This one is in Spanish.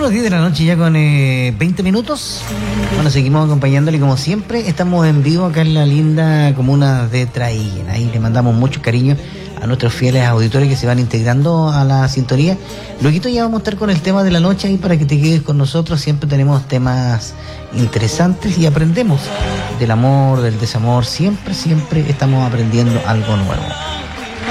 las 10 de la noche ya con 20 minutos. Bueno, seguimos acompañándole como siempre. Estamos en vivo acá en la linda comuna de Traiguén. Ahí le mandamos mucho cariño a nuestros fieles auditores que se van integrando a la sintonía. Luego ya vamos a estar con el tema de la noche ahí para que te quedes con nosotros. Siempre tenemos temas interesantes y aprendemos del amor, del desamor. Siempre estamos aprendiendo algo nuevo.